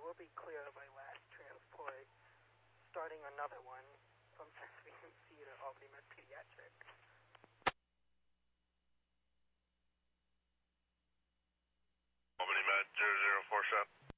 we'll be clear of my last transport, starting another one from Sesame MC to Albany Med Pediatric. Albany Med 004 shot.